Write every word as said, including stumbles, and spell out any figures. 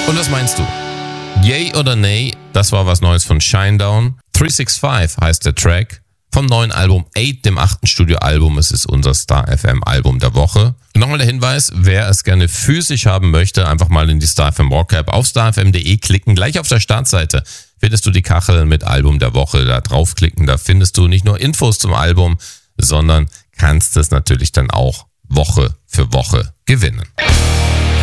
Und was meinst du? Yay oder nay? Das war was Neues von Shinedown. drei sechs fünf heißt der Track vom neuen Album acht, dem achten Studioalbum. Es ist unser Star F M Album der Woche. Und nochmal der Hinweis, wer es gerne physisch haben möchte, einfach mal in die Star F M Rock App auf star f m punkt d e klicken. Gleich auf der Startseite findest du die Kachel mit Album der Woche. Da draufklicken, da findest du nicht nur Infos zum Album, sondern kannst es natürlich dann auch Woche für Woche gewinnen.